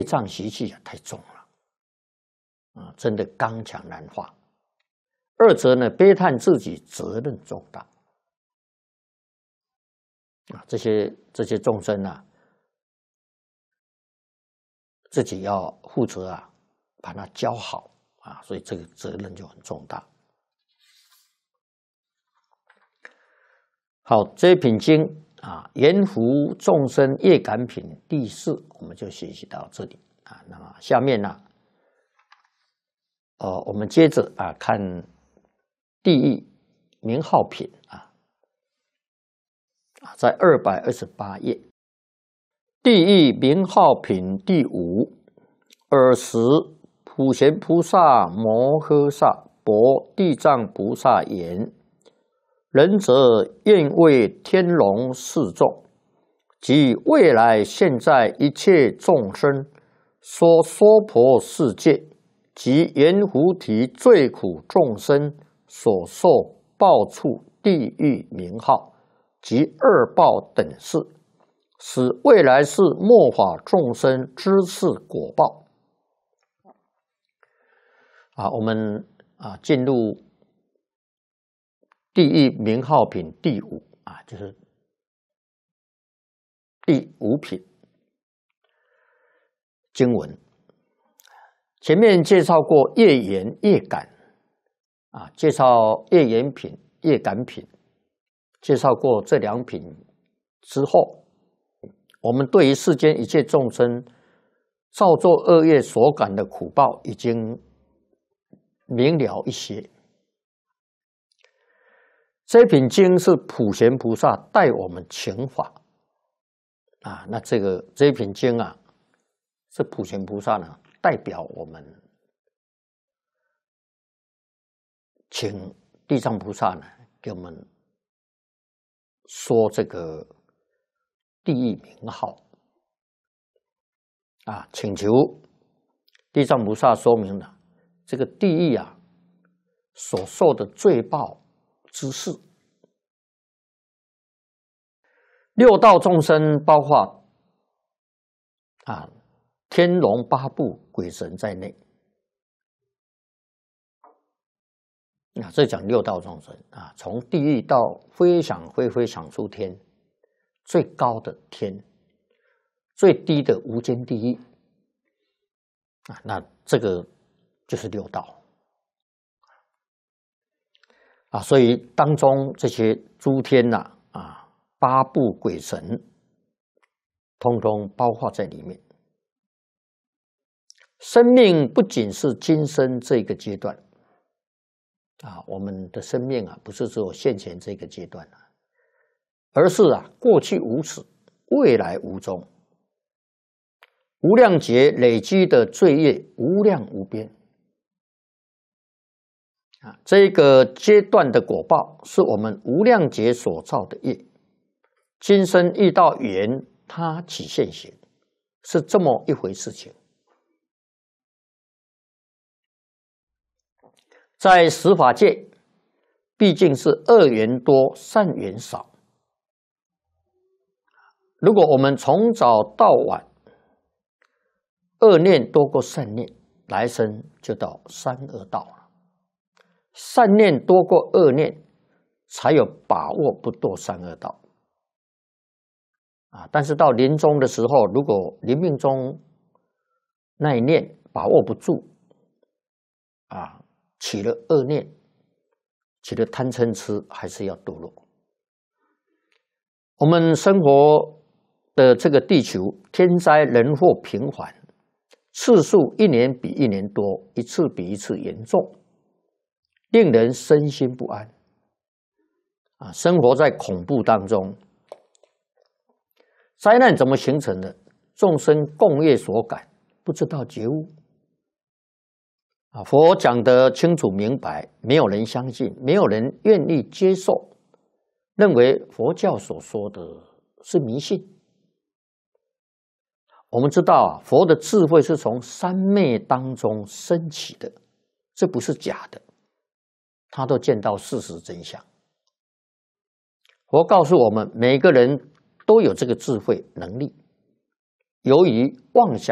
障习气太重了，真的刚强难化。二则呢，悲叹自己责任重大，这些众生自己要负责把它教好所以这个责任就很重大。好，这一品经圆福众生业感品第4，我们就学习到这里那么下面我们接着看地义名号品在228页，地义名号品第5。尔时，普贤菩萨摩诃萨薄地藏菩萨言：仁者愿为天龙示众，及未来现在一切众生，说娑婆世界及阎浮提最苦众生所受报处地狱名号及2报等事，使未来世末法众生知是果报。我们进入地义名号品第5就是第5品经文。前面介绍过业缘业感介绍业缘品、业感品，介绍过这2品之后，我们对于世间一切众生造作恶业所感的苦报已经明了一些。这品经是普贤菩萨带我们请法那这一品经是普贤菩萨代表我们请地藏菩萨给我们说这个地义名号请求地藏菩萨说明了这个地狱所受的罪报之事。6道众生包括天龙八部鬼神在内这讲6道众生从地狱到非想非非想处天，最高的天，最低的无间地狱那这个就是6道所以当中这些诸天八部鬼神通通包括在里面。生命不仅是今生这个阶段我们的生命不是只有现前这个阶段而是过去无始，未来无终，无量劫累积的罪业无量无边这个阶段的果报是我们无量劫所造的业，今生遇到缘，它起现行，是这么一回事情。在十法界，毕竟是恶缘多，善缘少。如果我们从早到晚恶念多过善念，来生就到三恶道了。善念多过恶念，才有把握不堕三恶道。但是到临终的时候，如果临命中那一念把握不住，起了恶念，起了贪嗔痴，还是要堕落。我们生活的这个地球，天灾人祸频繁，次数一年比一年多，一次比一次严重，令人身心不安。生活在恐怖当中。灾难怎么形成的？众生共业所感，不知道觉悟。佛讲得清楚明白，没有人相信，没有人愿意接受，认为佛教所说的是迷信。我们知道佛的智慧是从三昧当中升起的，这不是假的，他都见到事实真相。佛告诉我们，每个人都有这个智慧能力，由于妄想